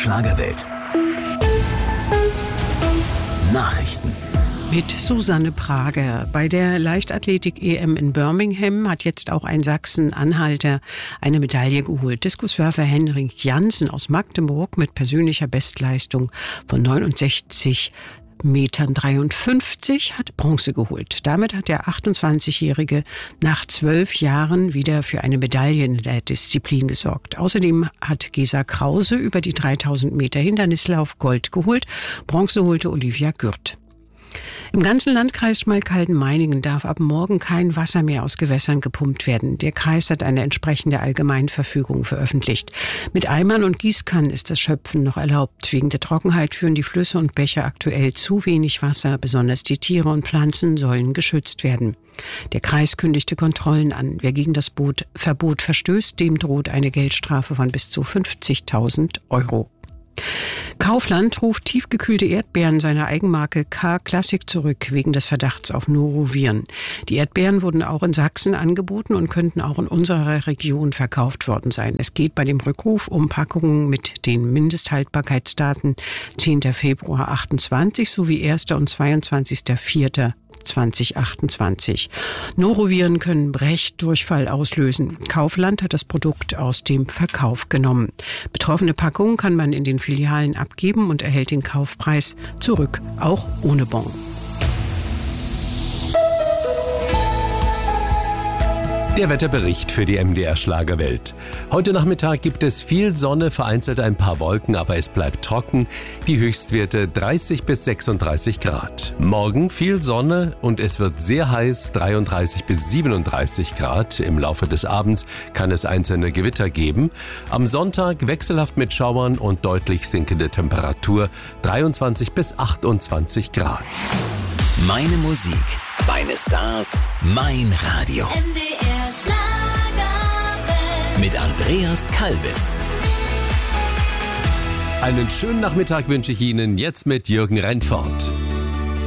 Schlagerwelt. Nachrichten. Mit Susanne Prager. Bei der Leichtathletik-EM in Birmingham hat jetzt auch ein Sachsen-Anhalter eine Medaille geholt. Diskuswerfer Henrik Jansen aus Magdeburg mit persönlicher Bestleistung von 69,53 Metern hat Bronze geholt. Damit hat der 28-Jährige nach 12 Jahren wieder für eine Medaille in der Disziplin gesorgt. Außerdem hat Gesa Krause über die 3000 Meter Hindernislauf Gold geholt. Bronze holte Olivia Gürt. Im ganzen Landkreis Schmalkalden-Meiningen darf ab morgen kein Wasser mehr aus Gewässern gepumpt werden. Der Kreis hat eine entsprechende Allgemeinverfügung veröffentlicht. Mit Eimern und Gießkannen ist das Schöpfen noch erlaubt. Wegen der Trockenheit führen die Flüsse und Bäche aktuell zu wenig Wasser. Besonders die Tiere und Pflanzen sollen geschützt werden. Der Kreis kündigte Kontrollen an. Wer gegen das Verbot verstößt, dem droht eine Geldstrafe von bis zu 50.000 Euro. Kaufland ruft tiefgekühlte Erdbeeren seiner Eigenmarke K-Classic zurück, wegen des Verdachts auf Noroviren. Die Erdbeeren wurden auch in Sachsen angeboten und könnten auch in unserer Region verkauft worden sein. Es geht bei dem Rückruf um Packungen mit den Mindesthaltbarkeitsdaten 10. Februar 28 sowie 1. und 22.04.2028. Noroviren können Brechdurchfall auslösen. Kaufland hat das Produkt aus dem Verkauf genommen. Betroffene Packungen kann man in den Filialen abgeben und erhält den Kaufpreis zurück, auch ohne Bon. Der Wetterbericht für die MDR Schlagerwelt. Heute Nachmittag gibt es viel Sonne, vereinzelt ein paar Wolken, aber es bleibt trocken. Die Höchstwerte 30 bis 36 Grad. Morgen viel Sonne und es wird sehr heiß, 33 bis 37 Grad. Im Laufe des Abends kann es einzelne Gewitter geben. Am Sonntag wechselhaft mit Schauern und deutlich sinkende Temperatur, 23 bis 28 Grad. Meine Musik, meine Stars, mein Radio. MDR Schlagerwelt. Mit Andreas Kalbitz. Einen schönen Nachmittag wünsche ich Ihnen jetzt mit Jürgen Rentfort.